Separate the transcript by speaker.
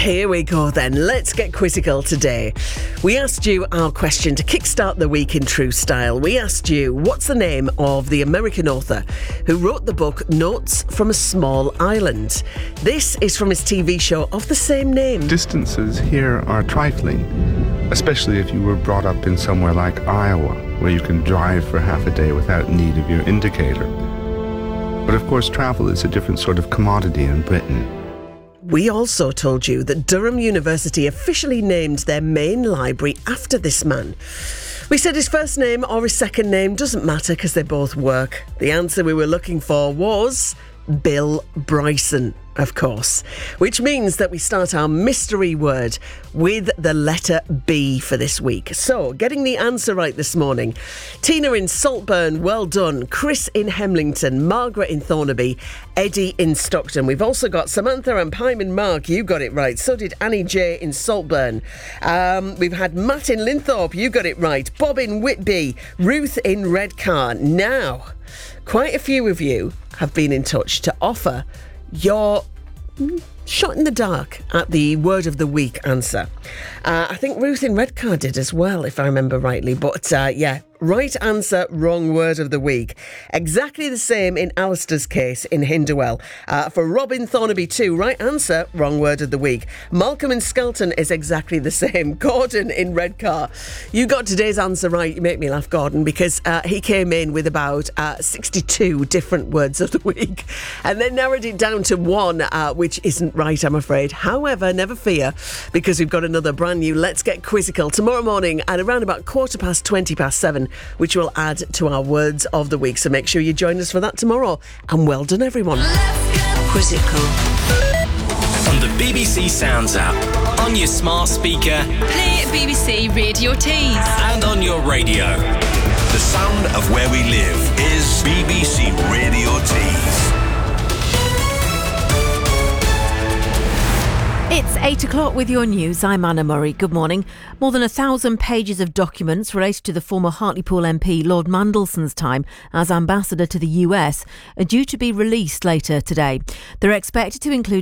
Speaker 1: Here we go then. Let's get quizzical today. We asked you our question to kickstart the week in true style. We asked you, what's the name of the American author who wrote the book Notes from a Small Island? This is from his TV show of the same name.
Speaker 2: Distances here are trifling, especially if you were brought up in somewhere like Iowa, where you can drive for half a day without need of your indicator. But of course, travel is a different sort of commodity in Britain.
Speaker 1: We also told you that Durham University officially named their main library after this man. We said his first name or his second name doesn't matter because they both work. The answer we were looking for was Bill Bryson, of course, which means that we start our mystery word with the letter B for this week. So, getting the answer right this morning: Tina in Saltburn, well done. Chris in Hemlington, Margaret in Thornaby, Eddie in Stockton. We've also got Samantha and Pyman Mark, you got it right. So did Annie J in Saltburn. We've had Matt in Linthorpe, you got it right. Bob in Whitby, Ruth in Redcar. Now, quite a few of you have been in touch to offer your shot in the dark at the word of the week answer. I think Ruth in Redcar did as well, if I remember rightly. But yeah, right answer, wrong word of the week. Exactly the same in Alistair's case in Hinderwell. For Robin Thornaby too, right answer, wrong word of the week. Malcolm in Skelton is exactly the same. Gordon in Redcar. You got today's answer right. You make me laugh, Gordon, because he came in with about 62 different words of the week and then narrowed it down to one, which isn't right, I'm afraid. However, never fear, because we've got another brand new Let's Get Quizzical tomorrow morning at around about 7:15, which will add to our words of the week. So make sure you join us for that tomorrow. And well done, everyone.
Speaker 3: Let's get quizzical.
Speaker 4: On the BBC Sounds app, on your smart speaker,
Speaker 3: Play BBC Radio Tees.
Speaker 4: and on your radio.
Speaker 5: The sound of where we live is BBC Radio Tees.
Speaker 6: It's 8 o'clock with your news. I'm Anna Murray. Good morning. More than 1,000 pages of documents related to the former Hartlepool MP Lord Mandelson's time as ambassador to the US are due to be released later today. They're expected to include